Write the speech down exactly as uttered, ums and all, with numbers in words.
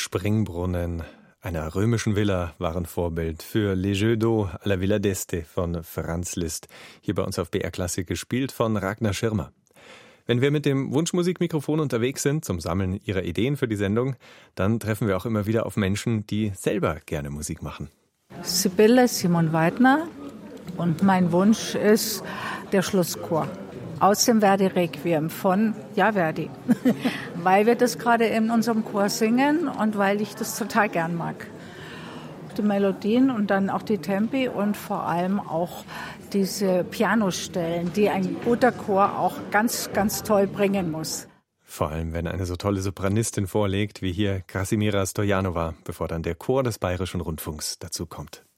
Springbrunnen einer römischen Villa waren Vorbild für Les Jeux d'eau à la Villa d'Este von Franz Liszt. Hier bei uns auf B R Klassik gespielt von Ragnar Schirmer. Wenn wir mit dem Wunschmusikmikrofon unterwegs sind zum Sammeln Ihrer Ideen für die Sendung, dann treffen wir auch immer wieder auf Menschen, die selber gerne Musik machen. Sibylle Simon Weidner und mein Wunsch ist der Schlusschor aus dem Verdi Requiem von, ja Verdi, weil wir das gerade in unserem Chor singen und weil ich das total gern mag. Die Melodien und dann auch die Tempi und vor allem auch diese Pianostellen, die ein guter Chor auch ganz, ganz toll bringen muss. Vor allem, wenn eine so tolle Sopranistin vorlegt, wie hier Krasimira Stojanova, bevor dann der Chor des Bayerischen Rundfunks dazu kommt.